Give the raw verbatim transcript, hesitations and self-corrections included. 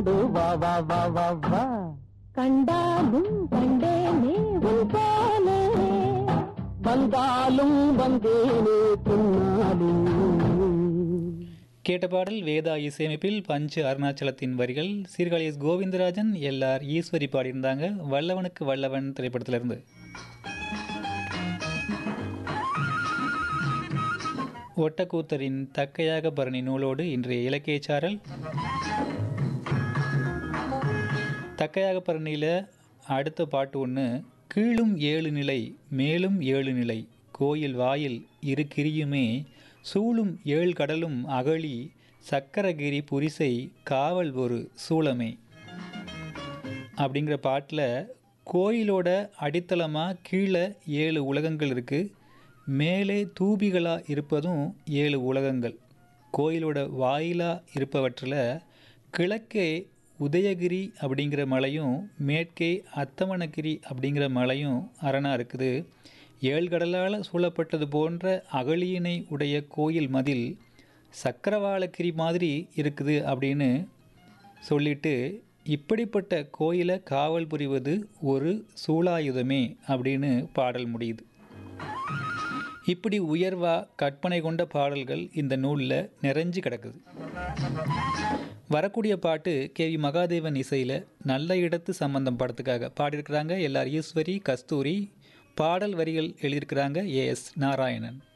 வா வா வா வா வா கண்டாலும் கண்டேனே உன் போலே வந்தாலும் வந்தேனே பின்னாலும். கேட்ட பாடல் வேதா இசையமைப்பில் பஞ்சு அருணாச்சலத்தின் வரிகள் சீர்காழி எஸ் கோவிந்தராஜன் எல்லார் ஈஸ்வரி பாடியிருந்தாங்க. வல்லவனுக்கு வல்லவன் திரைப்படத்திலிருந்து. ஒட்டக்கூத்தரின் தக்கையாக பரணி நூலோடு இன்றைய இலக்கிய சாரல். தக்கையாக பரணியில் அடுத்த பாட்டு ஒன்று. கீழும் ஏழு நிலை மேலும் ஏழு நிலை கோயில் வாயில் இரு கிரியுமே சூழும் ஏழு கடலும் அகழி சக்கரகிரி புரிசை காவல் ஒரு சூளமே அப்படிங்கிற பாட்டில் கோயிலோட அடித்தளமாக கீழே ஏழு உலகங்கள் இருக்குது. மேலே தூபிகளாக இருப்பதும் ஏழு உலகங்கள். கோயிலோட வாயிலாக இருப்பவற்றில் கிழக்கே உதயகிரி அப்படிங்கிற மலையும் மேற்கே அத்தமணகிரி அப்படிங்கிற மலையும் அரணாக இருக்குது. ஏழு கடலால் சூழப்பட்டது போன்ற அகழியினை உடைய கோயில் மதில் சக்கரவாளகிரி மாதிரி இருக்குது அப்படின்னு சொல்லிட்டு இப்படிப்பட்ட கோயிலை காவல் புரிவது ஒரு சூளாயுதமே அப்படின்னு பாடல் முடியுது. இப்படி உயர்வா கற்பனை கொண்ட பாடல்கள் இந்த நூலில் நிறைஞ்சு கிடக்குது. வரக்கூடிய பாட்டு கே வி மகாதேவன் இசையில் நல்ல இடத்து சம்பந்தம் படத்துக்காக பாடியிருக்கிறாங்க எல்லார் ஈஸ்வரி கஸ்தூரி. பாடல் வரிகள் எழுதியிருக்கிறாங்க ஏ எஸ் நாராயணன்.